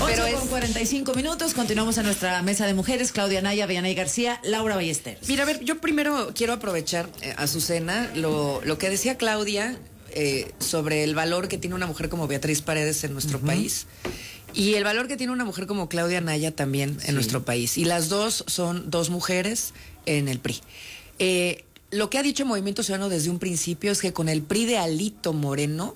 Pero con 45 minutos, continuamos a nuestra mesa de mujeres. Claudia Anaya, Vianey García, Laura Ballesteros. Mira, a ver, yo primero quiero aprovechar, Azucena, lo que decía Claudia sobre el valor que tiene una mujer como Beatriz Paredes en nuestro país. Y el valor que tiene una mujer como Claudia Anaya también en nuestro país. Y las dos son dos mujeres en el PRI. Lo que ha dicho Movimiento Ciudadano desde un principio es que con el PRI de Alito Morena,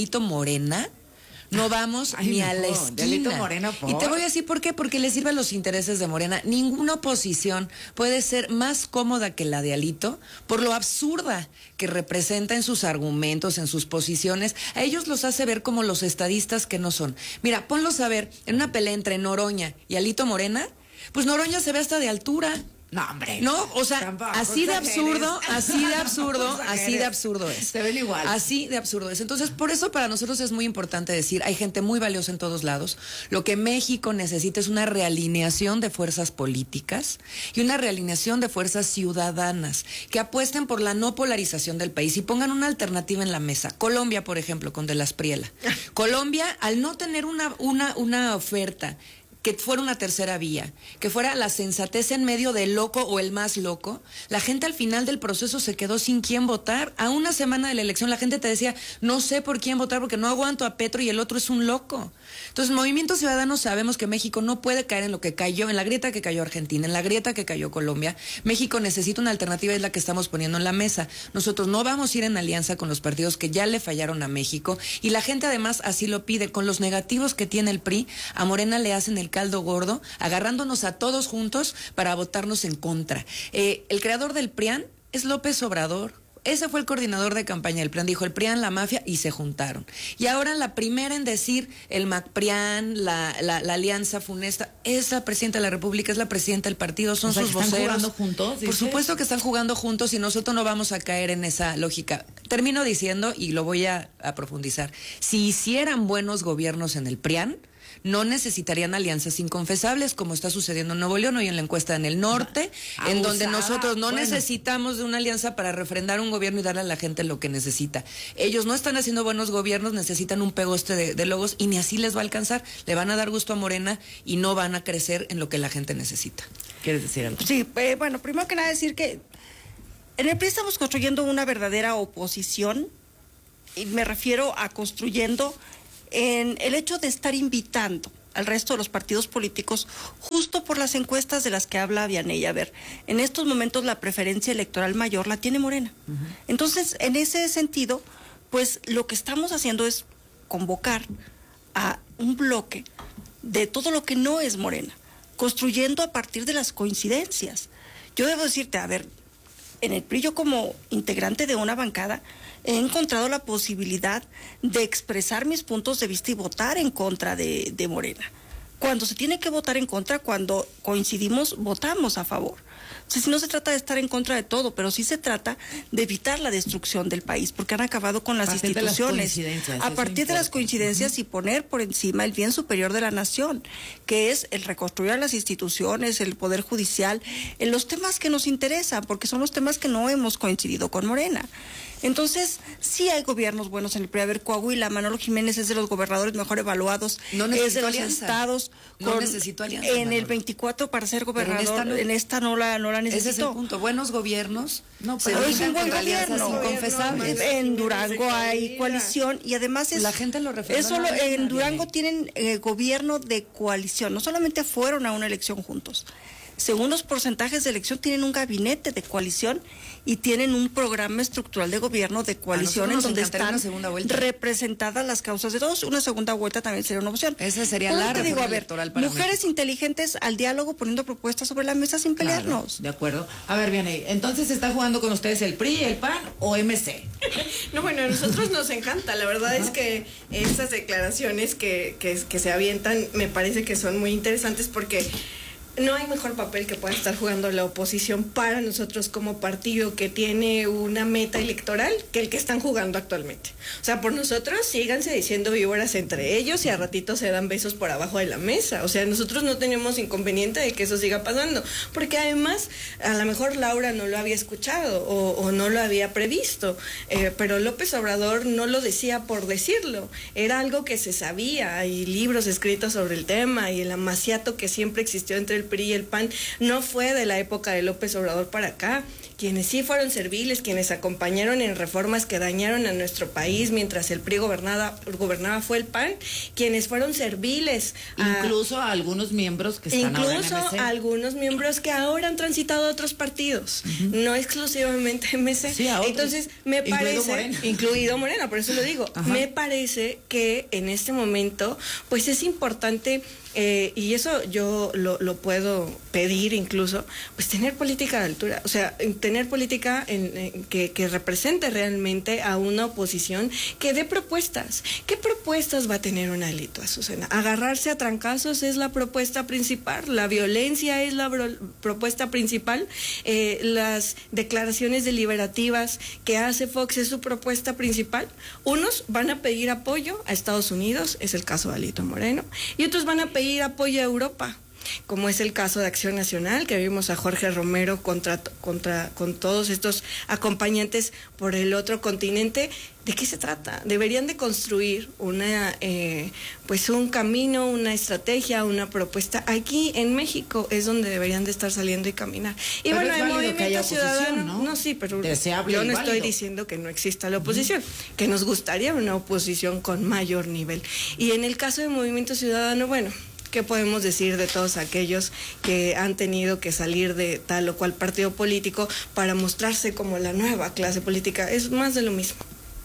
no vamos ni a la esquina. Moreno, y te voy a decir por qué, porque le sirve a los intereses de Morena. Ninguna oposición puede ser más cómoda que la de Alito por lo absurda que representa en sus argumentos, en sus posiciones. A ellos los hace ver como los estadistas que no son. Mira, ponlos a ver en una pelea entre Noroña y Alito Morena, pues Noroña se ve hasta de altura. No, hombre. No, o sea, tampoco así de absurdo es. Se ven igual. Así de absurdo es. Entonces, por eso para nosotros es muy importante decir, hay gente muy valiosa en todos lados. Lo que México necesita es una realineación de fuerzas políticas y una realineación de fuerzas ciudadanas que apuesten por la no polarización del país y pongan una alternativa en la mesa. Colombia, por ejemplo, con De la Espriella. Colombia, al no tener una oferta que fuera una tercera vía, que fuera la sensatez en medio del loco o el más loco, la gente al final del proceso se quedó sin quién votar. A una semana de la elección la gente te decía, no sé por quién votar porque no aguanto a Petro y el otro es un loco. Entonces, Movimiento Ciudadano sabemos que México no puede caer en lo que cayó, en la grieta que cayó Argentina, en la grieta que cayó Colombia. México necesita una alternativa, es la que estamos poniendo en la mesa. Nosotros no vamos a ir en alianza con los partidos que ya le fallaron a México y la gente además así lo pide. Con los negativos que tiene el PRI, a Morena le hacen el caldo gordo, agarrándonos a todos juntos para votarnos en contra. El creador del PRIAN es López Obrador. Ese fue el coordinador de campaña del PRIAN, dijo el PRIAN, la mafia, y se juntaron. Y ahora la primera en decir el MacPRIAN, la alianza funesta, es la presidenta de la República, es la presidenta del partido, son sus voceros. ¿Están jugando juntos? Por supuesto que están jugando juntos y nosotros no vamos a caer en esa lógica. Termino diciendo, y lo voy a profundizar, si hicieran buenos gobiernos en el PRIAN, no necesitarían alianzas inconfesables, como está sucediendo en Nuevo León hoy en la encuesta en el norte, en donde nosotros no necesitamos de una alianza para refrendar un gobierno y darle a la gente lo que necesita. Ellos no están haciendo buenos gobiernos, necesitan un pegoste de logos y ni así les va a alcanzar. Le van a dar gusto a Morena y no van a crecer en lo que la gente necesita. ¿Quieres decir algo? Sí, bueno, primero que nada decir que en el PRI estamos construyendo una verdadera oposición, y me refiero a construyendo en el hecho de estar invitando al resto de los partidos políticos, justo por las encuestas de las que habla Vianey. A ver, en estos momentos la preferencia electoral mayor la tiene Morena. Entonces, en ese sentido, pues lo que estamos haciendo es convocar a un bloque de todo lo que no es Morena, construyendo a partir de las coincidencias. Yo debo decirte, a ver, en el PRI, yo como integrante de una bancada, he encontrado la posibilidad de expresar mis puntos de vista y votar en contra de Morena. Cuando se tiene que votar en contra, cuando coincidimos, votamos a favor. O sea, si no se trata de estar en contra de todo, pero sí se trata de evitar la destrucción del país, porque han acabado con las instituciones. A partir de las coincidencias y poner por encima el bien superior de la nación, que es el reconstruir a las instituciones, el poder judicial, en los temas que nos interesan, porque son los temas que no hemos coincidido con Morena. Entonces, sí hay gobiernos buenos en el PRI. A ver, Coahuila, Manolo Jiménez es de los gobernadores mejor evaluados, es de los estados. No necesito alianza. En el 24 para ser gobernador, en esta no la necesito. Ese es el punto. Buenos gobiernos no, pero es un buen gobierno. Inconfesables. En Durango hay coalición y además la gente lo refiere. En Durango tienen gobierno de coalición. No solamente fueron a una elección juntos. Según los porcentajes de elección, tienen un gabinete de coalición y tienen un programa estructural de gobierno de coalición en donde están representadas las causas de todos. Una segunda vuelta también sería una opción. Esa sería la reforma electoral para mujeres México. Inteligentes al diálogo, poniendo propuestas sobre la mesa sin pelearnos. Claro, de acuerdo. A ver, Vianey, entonces ¿está jugando con ustedes el PRI, el PAN o MC? No, bueno, a nosotros nos encanta. La verdad es que estas declaraciones que se avientan me parece que son muy interesantes porque no hay mejor papel que pueda estar jugando la oposición para nosotros como partido que tiene una meta electoral que el que están jugando actualmente. O sea, por nosotros síganse diciendo víboras entre ellos y a ratito se dan besos por abajo de la mesa. O sea, nosotros no tenemos inconveniente de que eso siga pasando, porque además a lo mejor Laura no lo había escuchado o no lo había previsto, pero López Obrador no lo decía por decirlo, era algo que se sabía, hay libros escritos sobre el tema y el amaciato que siempre existió entre el PRI y el PAN no fue de la época de López Obrador para acá. Quienes sí fueron serviles, quienes acompañaron en reformas que dañaron a nuestro país mientras el PRI gobernaba fue el PAN, quienes fueron serviles. Incluso a algunos miembros que están ahora en MC. Incluso a algunos miembros que ahora han transitado a otros partidos, no exclusivamente MC. Sí, a otros. Entonces, me parece, incluido Morena, por eso lo digo, me parece que en este momento, pues es importante, y eso yo lo puedo pedir incluso, pues tener política de altura, o sea, tener política que represente realmente a una oposición que dé propuestas. ¿Qué propuestas va a tener una élite, Azucena? Agarrarse a trancazos es la propuesta principal, la violencia es la propuesta principal, las declaraciones deliberativas que hace Fox es su propuesta principal. Unos van a pedir apoyo a Estados Unidos, es el caso de Alito Moreno, y otros van a pedir apoyo a Europa, como es el caso de Acción Nacional, que vimos a Jorge Romero con todos estos acompañantes por el otro continente. ¿De qué se trata? Deberían de construir pues un camino, una estrategia, una propuesta. Aquí en México es donde deberían de estar saliendo y caminar. Y pero bueno, el Movimiento Ciudadano, ¿no? Sí, pero Deseable yo no y estoy válido. diciendo que no exista la oposición, que nos gustaría una oposición con mayor nivel. Y en el caso del Movimiento Ciudadano, bueno, ¿qué podemos decir de todos aquellos que han tenido que salir de tal o cual partido político para mostrarse como la nueva clase política? Es más de lo mismo.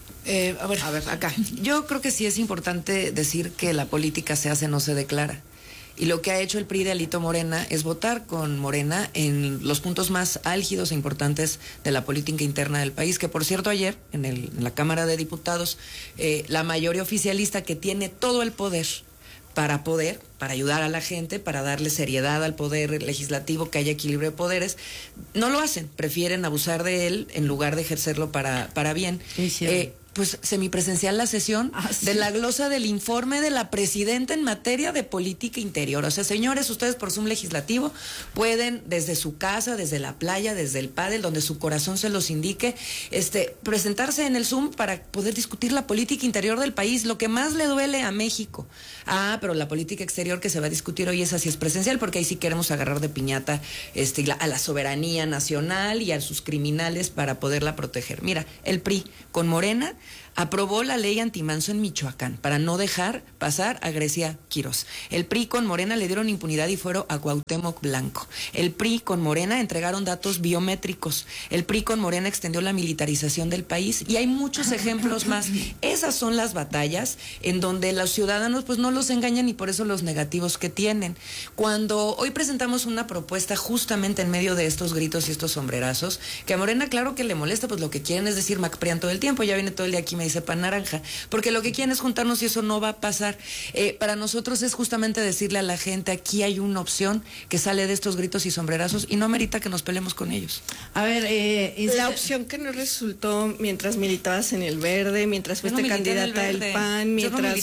A ver, acá. Yo creo que sí es importante decir que la política se hace, no se declara. Y lo que ha hecho el PRI de Alito Morena es votar con Morena en los puntos más álgidos e importantes de la política interna del país, que por cierto ayer en la Cámara de Diputados, la mayoría oficialista que tiene todo el poder, para ayudar a la gente, para darle seriedad al poder legislativo, que haya equilibrio de poderes, no lo hacen, prefieren abusar de él en lugar de ejercerlo para bien. Pues semipresencial la sesión de la glosa del informe de la presidenta en materia de política interior. O sea, señores, ustedes por Zoom legislativo pueden desde su casa, desde la playa, desde el pádel, donde su corazón se los indique, presentarse en el Zoom para poder discutir la política interior del país, lo que más le duele a México. Pero la política exterior que se va a discutir hoy es así, es presencial, porque ahí sí queremos agarrar de piñata a la soberanía nacional y a sus criminales para poderla proteger. Mira, el PRI con Morena aprobó la ley antimanso en Michoacán para no dejar pasar a Grecia Quirós. El PRI con Morena le dieron impunidad y fuero a Cuauhtémoc Blanco. El PRI con Morena entregaron datos biométricos. El PRI con Morena extendió la militarización del país y hay muchos ejemplos más. Esas son las batallas en donde los ciudadanos pues no los engañan y por eso los negativos que tienen. Cuando hoy presentamos una propuesta justamente en medio de estos gritos y estos sombrerazos, que a Morena claro que le molesta, pues lo que quieren es decir Macprián todo el tiempo, ya viene todo el día aquí me dice pan naranja, porque lo que quieren es juntarnos y eso no va a pasar. Para nosotros es justamente decirle a la gente, aquí hay una opción que sale de estos gritos y sombrerazos y no amerita que nos peleemos con ellos. A ver, la opción que no resultó mientras militabas en el Verde, mientras fuiste candidata del PAN, mientras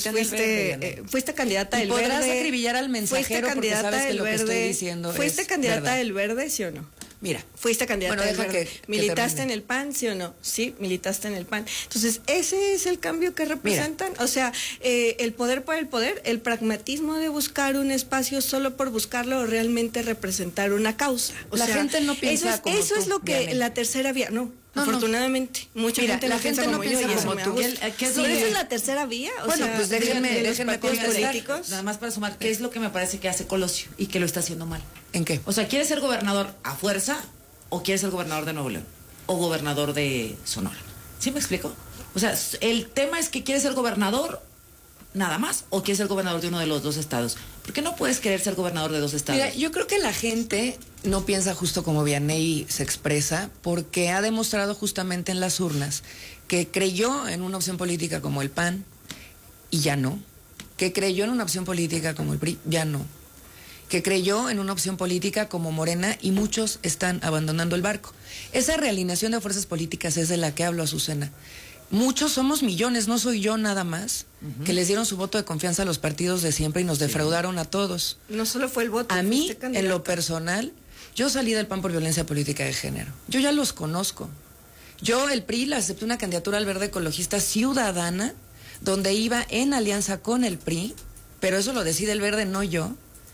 fuiste candidata del Verde. Podrás acribillar al mensajero porque sabes que lo que estoy diciendo ¿Fuiste candidata del Verde, sí o no? Mira, fuiste candidata del Verde. ¿Militaste que en el PAN, sí o no? Sí, militaste en el PAN. Entonces, ese es el cambio que representan. Mira. O sea, el poder por el poder, el pragmatismo de buscar un espacio solo por buscarlo o realmente representar una causa. La gente no piensa como eso tú, es lo que Vianney. la tercera vía, afortunadamente, mucha gente la gente no piensa como tú. ¿Esa es la tercera vía? Pues déjenme políticos. Nada más para sumar, ¿qué es lo que me parece que hace Colosio y que lo está haciendo mal? ¿En qué? O sea, ¿quieres ser gobernador a fuerza o quieres ser gobernador de Nuevo León o gobernador de Sonora? ¿Sí me explico? O sea, el tema es que quieres ser gobernador nada más o quieres ser gobernador de uno de los dos estados. ¿Por qué no puedes querer ser gobernador de dos estados? Mira, yo creo que la gente no piensa justo como Vianney se expresa, porque ha demostrado justamente en las urnas que creyó en una opción política como el PAN y ya no, que creyó en una opción política como el PRI, ya no. que creyó en una opción política como Morena y muchos están abandonando el barco. Esa realineación de fuerzas políticas es de la que hablo, Azucena. Muchos somos millones, no soy yo nada más, que les dieron su voto de confianza a los partidos de siempre y nos defraudaron a todos. No solo fue el voto. A mí, en lo personal, yo salí del PAN por violencia política de género. Yo ya los conozco. Yo, el PRI, le acepté una candidatura al Verde Ecologista ciudadana, donde iba en alianza con el PRI, pero eso lo decide el Verde, no yo.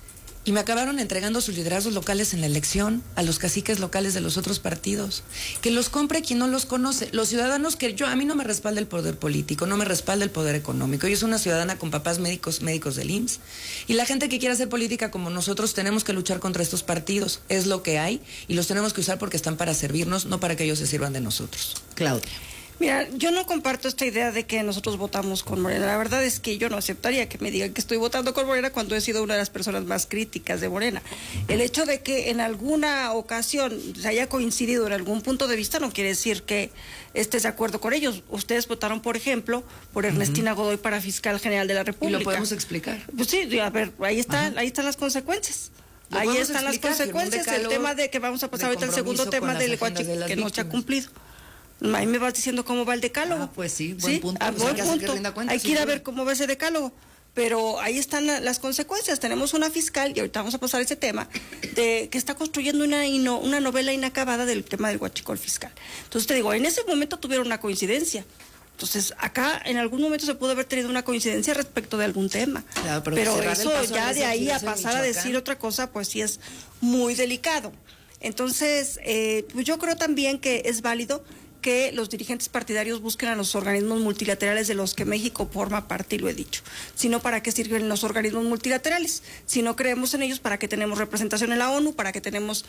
Y me acabaron entregando sus liderazgos locales en la elección a los caciques locales de los otros partidos. Que los compre quien no los conoce. Los ciudadanos a mí no me respalda el poder político, no me respalda el poder económico. Yo soy una ciudadana con papás médicos del IMSS. Y la gente que quiera hacer política como nosotros tenemos que luchar contra estos partidos. Es lo que hay y los tenemos que usar porque están para servirnos, no para que ellos se sirvan de nosotros. Claudia. Mira, yo no comparto esta idea de que nosotros votamos con Morena. La verdad es que yo no aceptaría que me digan que estoy votando con Morena cuando he sido una de las personas más críticas de Morena. El hecho de que en alguna ocasión se haya coincidido en algún punto de vista no quiere decir que estés de acuerdo con ellos. Ustedes votaron, por ejemplo, por Ernestina Godoy para fiscal general de la República. ¿Y lo podemos explicar? Pues sí, a ver, ahí están las consecuencias. Ahí están las consecuencias. El tema de que vamos a pasar ahorita al segundo tema del Guachi, que no se ha cumplido. Ahí me vas diciendo cómo va el decálogo. Pues sí, buen punto. Buen punto. Hay que ir a ver cómo va ese decálogo. Pero ahí están las consecuencias. Tenemos una fiscal, y ahorita vamos a pasar ese tema, que está construyendo una novela inacabada del tema del huachicol fiscal. Entonces te digo, en ese momento tuvieron una coincidencia. Entonces, acá en algún momento se pudo haber tenido una coincidencia respecto de algún tema. Claro, pero eso ya de ahí a pasar a decir otra cosa, pues sí es muy delicado. Entonces, pues yo creo también que es válido que los dirigentes partidarios busquen a los organismos multilaterales de los que México forma parte, y lo he dicho. Si no, ¿para qué sirven los organismos multilaterales? Si no creemos en ellos, ¿para qué tenemos representación en la ONU? ¿Para qué tenemos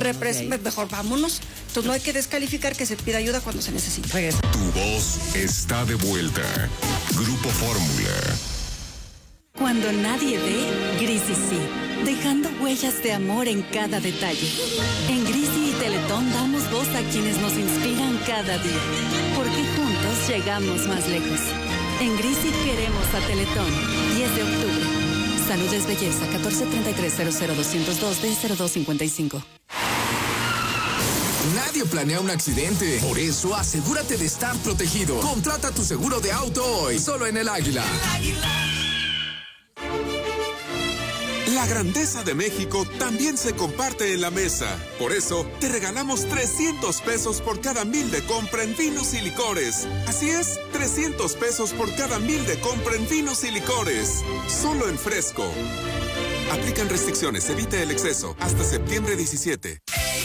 mejor vámonos? Entonces no hay que descalificar que se pida ayuda cuando se necesita. Tu voz está de vuelta. Grupo Fórmula. Cuando nadie ve, Grisi sí, dejando huellas de amor en cada detalle. En Grisi y Teletón damos voz a quienes nos inspiran cada día, porque juntos llegamos más lejos. En Grisi queremos a Teletón. 10 de octubre. Salud es belleza. 1433-00202-D0255. Nadie planea un accidente. Por eso, asegúrate de estar protegido. Contrata tu seguro de auto hoy, solo en El Águila. La grandeza de México también se comparte en la mesa. Por eso, te regalamos 300 pesos por cada 1,000 de compra en vinos y licores. Así es, 300 pesos por cada 1,000 de compra en vinos y licores. Solo en Fresco. Aplican restricciones, evita el exceso. Hasta septiembre 17.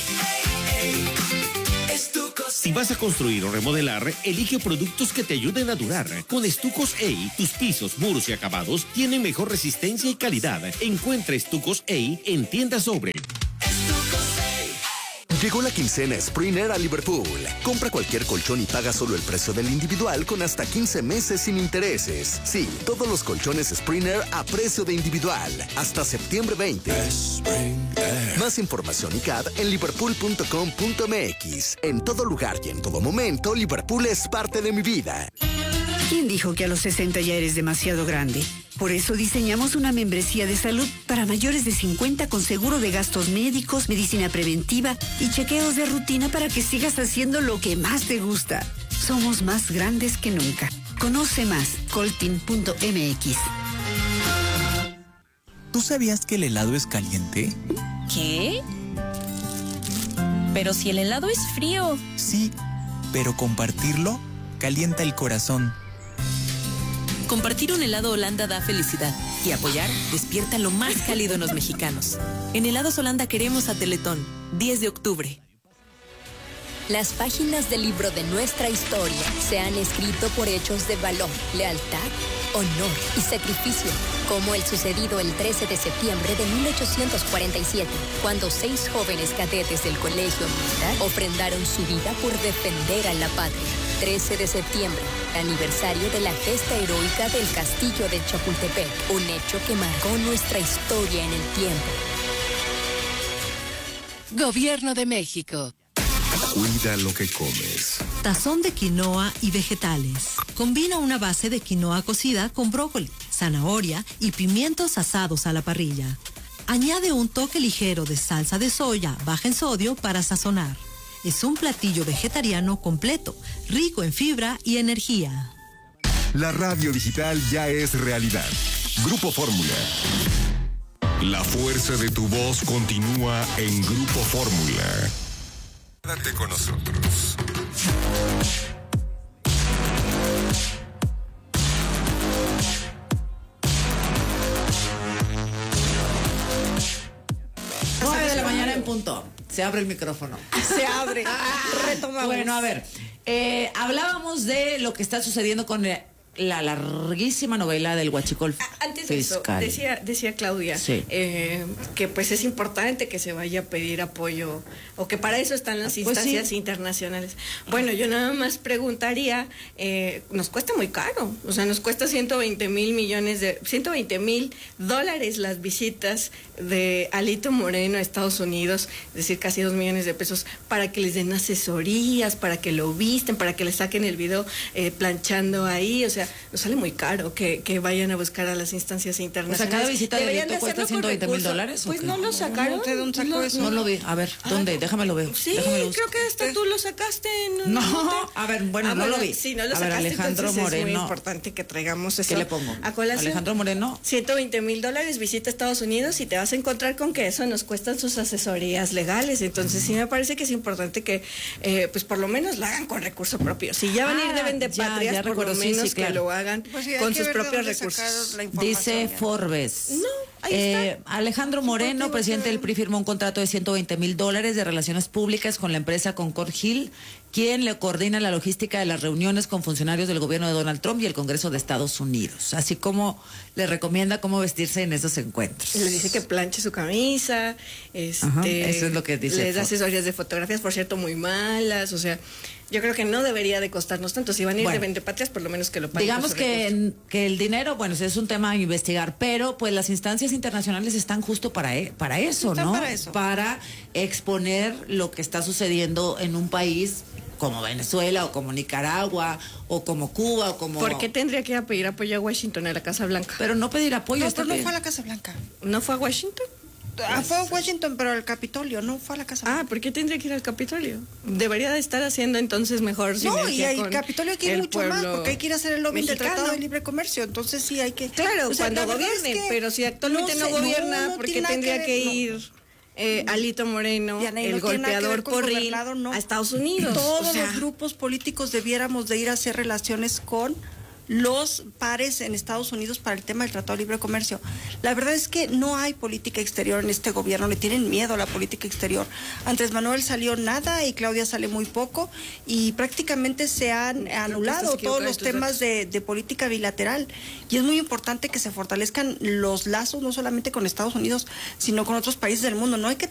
Si vas a construir o remodelar, elige productos que te ayuden a durar. Con Estucos EI, tus pisos, muros y acabados tienen mejor resistencia y calidad. Encuentra Estucos EI en tiendas Sobre. Llegó la quincena Springer a Liverpool. Compra cualquier colchón y paga solo el precio del individual con hasta 15 meses sin intereses. Sí, todos los colchones Springer a precio de individual. Hasta septiembre 20. Más información y CAD en liverpool.com.mx. En todo lugar y en todo momento, Liverpool es parte de mi vida. ¿Quién dijo que a los 60 ya eres demasiado grande? Por eso diseñamos una membresía de salud para mayores de 50 con seguro de gastos médicos, medicina preventiva y chequeos de rutina para que sigas haciendo lo que más te gusta. Somos más grandes que nunca. Conoce más, coltin.mx. ¿Tú sabías que el helado es caliente? ¿Qué? Pero si el helado es frío. Sí, pero compartirlo calienta el corazón. Compartir un helado Holanda da felicidad y apoyar despierta lo más cálido en los mexicanos. En Helados Holanda queremos a Teletón. 10 de octubre. Las páginas del libro de nuestra historia se han escrito por hechos de valor, lealtad, honor y sacrificio, como el sucedido el 13 de septiembre de 1847, cuando 6 jóvenes cadetes del Colegio Militar ofrendaron su vida por defender a la patria. 13 de septiembre, aniversario de la gesta heroica del Castillo de Chapultepec, un hecho que marcó nuestra historia en el tiempo. Gobierno de México. Cuida lo que comes. Tazón de quinoa y vegetales. Combina una base de quinoa cocida con brócoli, zanahoria y pimientos asados a la parrilla. Añade un toque ligero de salsa de soya baja en sodio para sazonar. Es un platillo vegetariano completo, rico en fibra y energía. La radio digital ya es realidad. Grupo Fórmula. La fuerza de tu voz continúa en Grupo Fórmula. Quédate con nosotros. Punto. Se abre el micrófono. Se abre. Retomamos. Bueno, a ver. Hablábamos de lo que está sucediendo con la larguísima novela del huachicol Antes de fiscal. eso, decía Claudia, sí, que pues es importante que se vaya a pedir apoyo, o que para eso están las instancias internacionales. Bueno, yo nada más preguntaría, nos cuesta muy caro, o sea, nos cuesta $120 mil dólares las visitas de Alito Moreno a Estados Unidos, es decir, casi 2 millones de pesos, para que les den asesorías, para que lo visten, para que le saquen el video planchando ahí, o sea, nos sale muy caro que vayan a buscar a las instancias internacionales. O sea, cada visita de Alito cuesta $120,000. Pues no lo sacaron. ¿De dónde sacó eso? No lo vi. A ver, ¿dónde? Déjamelo ver. Sí, creo que hasta tú lo sacaste. No, a ver, bueno, no lo vi. Sí, no lo sacaste, Alejandro Moreno. Es muy importante que traigamos eso. ¿Qué le pongo? A colación. Alejandro Moreno. $120,000 visita a Estados Unidos y te vas a encontrar con que eso nos cuestan sus asesorías legales. Entonces sí me parece que es importante que pues por lo menos lo hagan con recurso propio. Si ya van a ir de vendepatrias, por lo menos que lo hagan con sus propios recursos. Dice Forbes. No, ahí está. Alejandro Moreno, presidente del PRI, firmó un contrato de $120,000 de relaciones públicas con la empresa Concord Hill, quien le coordina la logística de las reuniones con funcionarios del gobierno de Donald Trump y el Congreso de Estados Unidos, así como le recomienda cómo vestirse en esos encuentros. Le dice que planche su camisa, eso es lo que dice. Les da asesorías de fotografías, por cierto, muy malas, o sea, yo creo que no debería de costarnos tanto. Si van a ir de vendepatrias, por lo menos que lo paguen. Digamos que el dinero, bueno, es un tema a investigar, pero pues las instancias internacionales están justo para eso, ¿no? Para exponer lo que está sucediendo en un país como Venezuela o como Nicaragua o como Cuba o como... ¿Por qué tendría que ir a pedir apoyo a Washington, a la Casa Blanca? Pero no pedir apoyo. No, pero no fue a la Casa Blanca. ¿No fue a Washington? Fue a Washington, pero al Capitolio, no fue a la Casa Blanca. ¿Por qué tendría que ir al Capitolio? Debería de estar haciendo entonces mejor sinergia. No, y al Capitolio hay que ir mucho más, porque hay que ir a hacer el lobby del Tratado de Libre Comercio, entonces sí hay que... Claro, cuando gobierne, pero si actualmente no gobierna, ¿por qué tendría que ir Alito Moreno, el golpeador Porril, a Estados Unidos? Todos los grupos políticos debiéramos de ir a hacer relaciones con los pares en Estados Unidos para el tema del Tratado de Libre Comercio. La verdad es que no hay política exterior en este gobierno, le tienen miedo a la política exterior. Andrés Manuel salió nada y Claudia sale muy poco y prácticamente se han anulado todos los temas de política bilateral y es muy importante que se fortalezcan los lazos no solamente con Estados Unidos, sino con otros países del mundo. No hay que